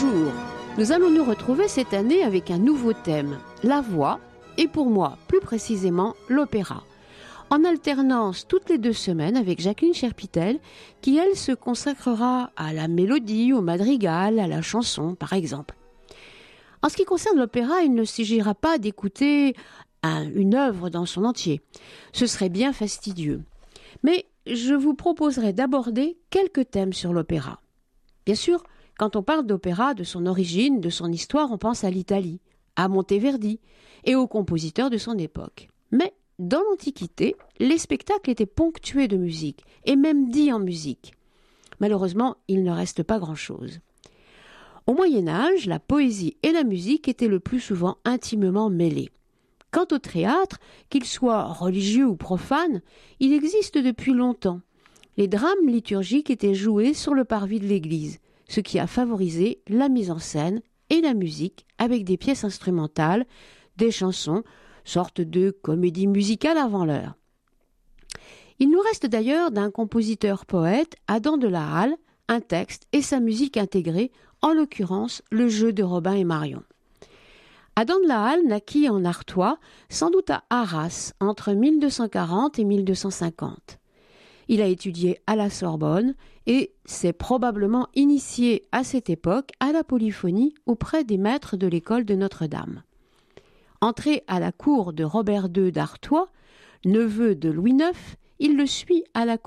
Bonjour, nous allons nous retrouver cette année avec un nouveau thème, la voix, et pour moi, plus précisément, l'opéra. En alternance toutes les 2 semaines avec Jacqueline Cherpitel, qui elle se consacrera à la mélodie, au madrigal, à la chanson par exemple. En ce qui concerne l'opéra, il ne s'agira pas d'écouter une œuvre dans son entier. Ce serait bien fastidieux. Mais je vous proposerai d'aborder quelques thèmes sur l'opéra. Bien sûr, quand on parle d'opéra, de son origine, de son histoire, on pense à l'Italie, à Monteverdi et aux compositeurs de son époque. Mais dans l'Antiquité, les spectacles étaient ponctués de musique, et même dits en musique. Malheureusement, il ne reste pas grand-chose. Au Moyen-Âge, la poésie et la musique étaient le plus souvent intimement mêlées. Quant au théâtre, qu'il soit religieux ou profane, il existe depuis longtemps. Les drames liturgiques étaient joués sur le parvis de l'église, ce qui a favorisé la mise en scène et la musique avec des pièces instrumentales, des chansons, sorte de comédie musicale avant l'heure. Il nous reste d'ailleurs d'un compositeur-poète, Adam de la Halle, un texte et sa musique intégrée, en l'occurrence le jeu de Robin et Marion. Adam de la Halle naquit en Artois, sans doute à Arras, entre 1240 et 1250. Il a étudié à la Sorbonne et s'est probablement initié à cette époque à la polyphonie auprès des maîtres de l'école de Notre-Dame. Entré à la cour de Robert II d'Artois, neveu de Louis IX, il le suit à la